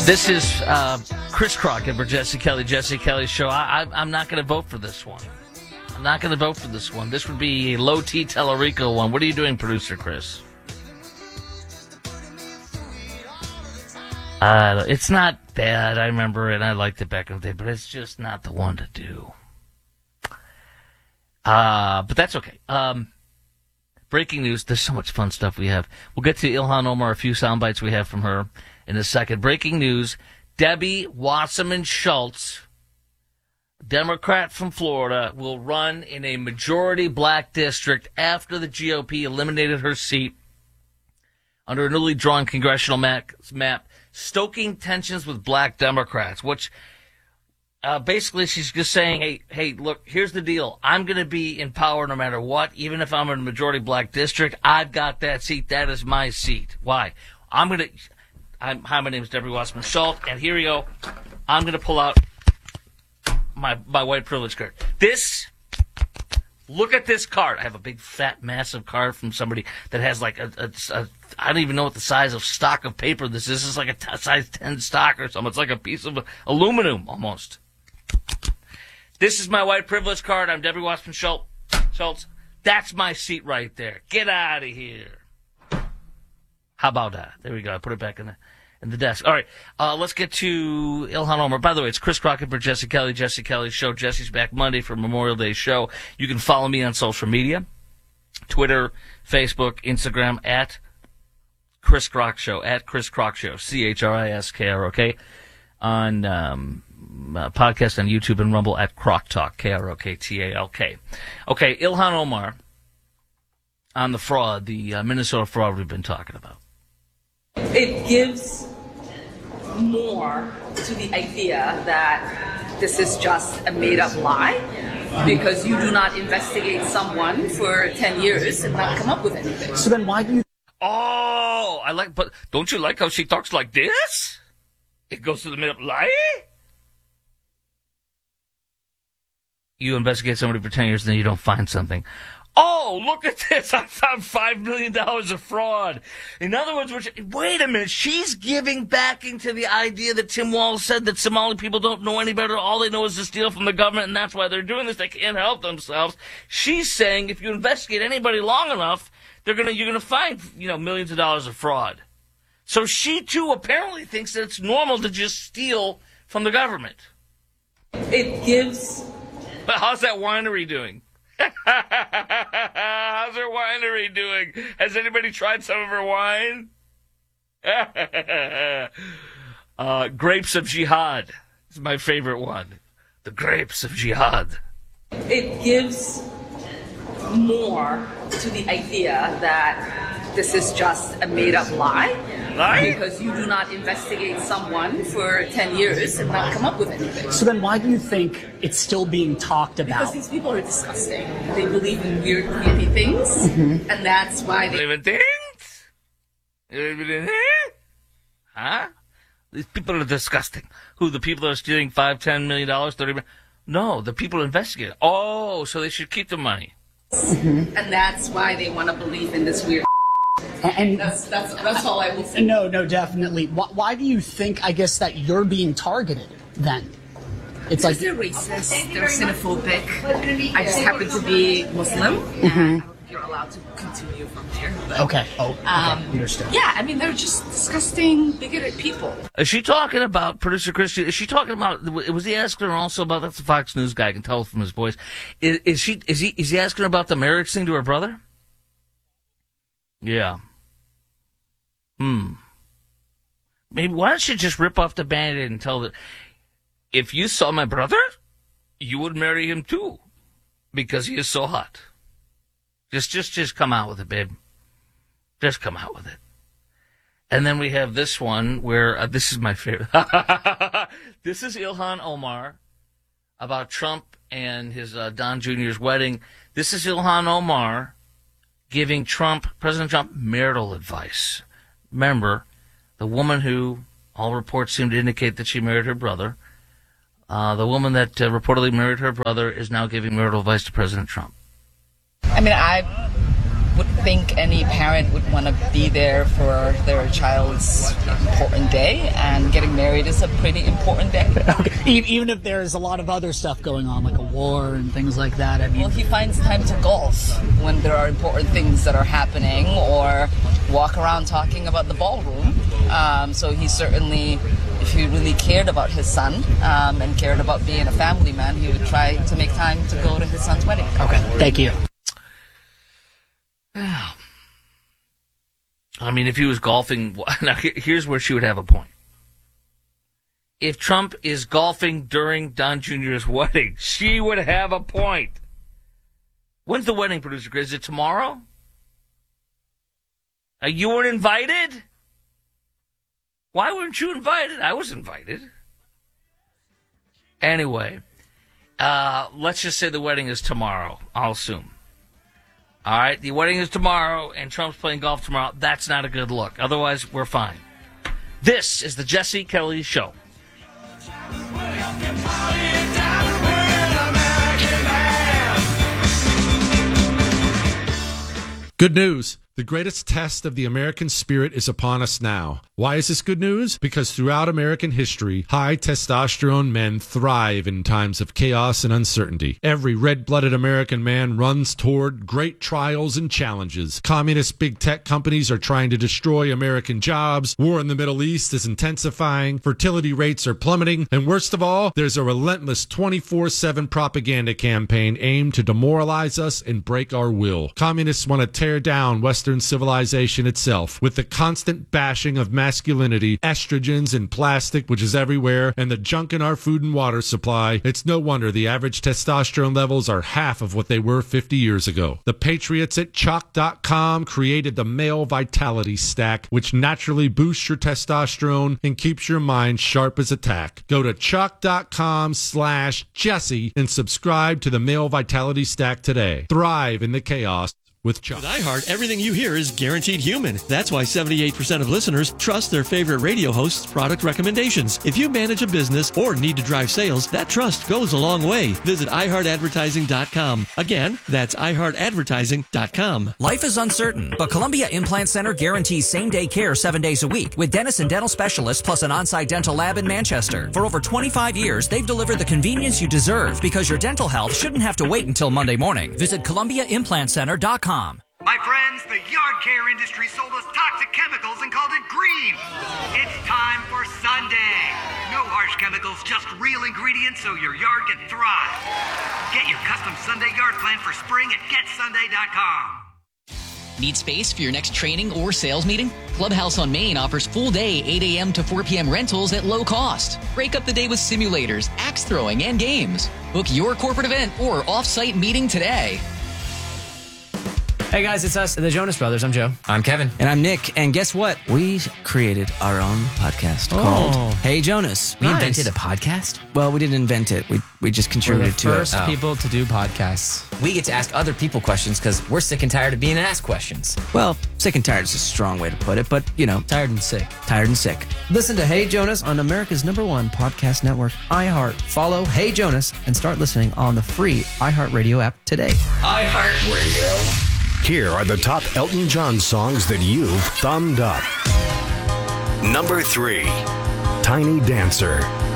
This is Chris Crockett for Jesse Kelly's show. I'm not going to vote for this one. I'm not going to vote for this one. This would be a low T Tellerico one. What are you doing, producer Chris? It's not bad. I remember it. I liked it back in the day, but it's just not the one to do. But that's okay. Breaking news. There's so much fun stuff we have. We'll get to Ilhan Omar, a few sound bites we have from her in a second. Breaking news. Debbie Wasserman Schultz, Democrat from Florida, will run in a majority black district after the GOP eliminated her seat under a newly drawn congressional map, stoking tensions with black Democrats, which basically she's just saying, hey, look, here's the deal. I'm going to be in power no matter what, even if I'm in a majority black district. I've got that seat. That is my seat. Why? Hi, my name is Debbie Wasserman Schultz, and here we go. I'm going to pull out my white privilege card. Look at this card. I have a big, fat, massive card from somebody that has like a I don't even know what the size of stock of paper this is. This is like a size 10 stock or something. It's like a piece of aluminum almost. This is my white privilege card. I'm Debbie Wasserman Schultz. That's my seat right there. Get out of here. How about that? There we go. I put it back in the desk. All right. Let's get to Ilhan Omar. By the way, it's Chris Crockett for Jesse Kelly's show. Jesse's back Monday for Memorial Day show. You can follow me on social media, Twitter, Facebook, Instagram, at Chris Crock Show, at Chris Crock Show, ChrisKrok, on podcast on YouTube and Rumble at Crock Talk, KROKTALK. Okay, Ilhan Omar on the fraud, the Minnesota fraud we've been talking about. It gives more to the idea that this is just a made-up lie because you do not investigate someone for 10 years and not come up with anything. So then why do you... Oh, but don't you like how she talks like this? It goes to the made-up lie? You investigate somebody for 10 years and then you don't find something. Oh, look at this. I found $5 million of fraud. In other words, wait a minute. She's giving backing to the idea that Tim Walz said that Somali people don't know any better. All they know is to steal from the government, and that's why they're doing this. They can't help themselves. She's saying if you investigate anybody long enough, you're gonna find, millions of dollars of fraud. So she, too, apparently thinks that it's normal to just steal from the government. It gives... But how's that winery doing? How's her winery doing? Has anybody tried some of her wine? Grapes of Jihad is my favorite one. The Grapes of Jihad. It gives more to the idea that this is just a made-up lie. Because you do not investigate someone for 10 years and not come up with anything. So then why do you think it's still being talked about? Because these people are disgusting. They believe in weird, creepy things, and that's why they... Believe in things? Huh? These people are disgusting. Who, the people that are stealing $5-10 million, $30 million? No, the people investigating. Oh, so they should keep the money. And that's why they want to believe in this weird... And that's all I will say. No, definitely. Why do you think, I guess, that you're being targeted then? It's like they're racist, they're xenophobic. I just happen to be Muslim, and you're allowed to continue from there. But, okay. Understood. Yeah, I mean, they're just disgusting, bigoted people. Is she talking about, producer Christian, is she talking about, was he asking her also about, that's the Fox News guy, I can tell from his voice. Is he asking her about the marriage thing to her brother? Yeah. Maybe why don't you just rip off the Band-Aid and tell that if you saw my brother, you would marry him too, because he is so hot. Just come out with it, babe. Just come out with it. And then we have this one where this is my favorite. This is Ilhan Omar about Trump and his Don Jr.'s wedding. This is Ilhan Omar giving President Trump, marital advice. Remember, the woman who all reports seem to indicate that she married her brother, the woman that reportedly married her brother is now giving marital advice to President Trump. I mean, I would think any parent would want to be there for their child's important day, and getting married is a pretty important day. Okay. Even if there's a lot of other stuff going on, like a war and things like that. I mean, Well, he finds time to golf when there are important things that are happening, or walk around talking about the ballroom. So he certainly, if he really cared about his son and cared about being a family man, he would try to make time to go to his son's wedding. okay, thank you. I mean, if he was golfing, now here's where she would have a point. If Trump is golfing during Don Jr.'s wedding, she would have a point. When's the wedding, producer Chris? Is it tomorrow? You weren't invited? Why weren't you invited? I was invited. Anyway, let's just say the wedding is tomorrow, I'll assume. All right, the wedding is tomorrow, and Trump's playing golf tomorrow. That's not a good look. Otherwise, we're fine. This is the Jesse Kelly Show. Good news. The greatest test of the American spirit is upon us now. Why is this good news? Because throughout American history, high testosterone men thrive in times of chaos and uncertainty. Every red-blooded American man runs toward great trials and challenges. Communist big tech companies are trying to destroy American jobs. War in the Middle East is intensifying. Fertility rates are plummeting. And worst of all, there's a relentless 24/7 propaganda campaign aimed to demoralize us and break our will. Communists want to tear down Western civilization itself with the constant bashing of masculinity, estrogens and plastic, which is everywhere, and the junk in our food and water supply. It's no wonder the average testosterone levels are half of what they were 50 years ago. The patriots at Chalk.com created the Male Vitality Stack, which naturally boosts your testosterone and keeps your mind sharp as a tack. Go to Chalk.com/Jesse and subscribe to the Male Vitality Stack today. Thrive in the chaos with Chuck. With iHeart, everything you hear is guaranteed human. That's why 78% of listeners trust their favorite radio host's product recommendations. If you manage a business or need to drive sales, that trust goes a long way. Visit iHeartAdvertising.com. Again, that's iHeartAdvertising.com. Life is uncertain, but Columbia Implant Center guarantees same-day care 7 days a week with dentists and dental specialists plus an on-site dental lab in Manchester. For over 25 years, they've delivered the convenience you deserve because your dental health shouldn't have to wait until Monday morning. Visit ColumbiaImplantCenter.com. My friends, the yard care industry sold us toxic chemicals and called it green. It's time for Sunday. No harsh chemicals, just real ingredients so your yard can thrive. Get your custom Sunday yard plan for spring at GetSunday.com. Need space for your next training or sales meeting? Clubhouse on Main offers full day 8 a.m. to 4 p.m. rentals at low cost. Break up the day with simulators, axe throwing, and games. Book your corporate event or off-site meeting today. Hey guys, it's us, the Jonas Brothers. I'm Joe. I'm Kevin. And I'm Nick. And guess what? We created our own podcast called Hey Jonas. We invented a podcast? Well, we didn't invent it. We just contributed to it. We're the first people to do podcasts. We get to ask other people questions because we're sick and tired of being asked questions. Well, sick and tired is a strong way to put it, but, you know. Tired and sick. Tired and sick. Listen to Hey Jonas on America's #1 podcast network, iHeart. Follow Hey Jonas and start listening on the free iHeartRadio app today. iHeartRadio. Here are the top Elton John songs that you've thumbed up. Number 3, Tiny Dancer.